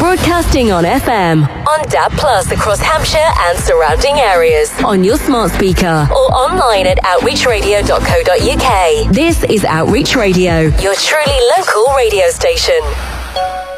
Broadcasting on FM, on DAB Plus across Hampshire and surrounding areas, on your smart speaker, or online at outreachradio.co.uk. This is Outreach Radio, your truly local radio station.